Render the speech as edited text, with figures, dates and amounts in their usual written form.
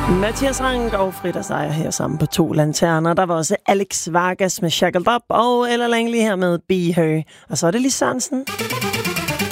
Mathias Rank og Frida Seier her sammen på 2 lanterner. Der var også Alex Vargas med Shackled Up og Ella Langley her med Be Her. Og så er det Lis Sørensen.